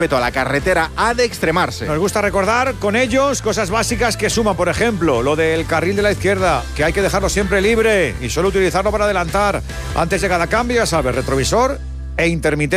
respeto a la carretera ha de extremarse. Nos gusta recordar con ellos cosas básicas que suman, por ejemplo, lo del carril de la izquierda, que hay que dejarlo siempre libre y solo utilizarlo para adelantar. Antes de cada cambio, ya sabes, retrovisor e intermitente.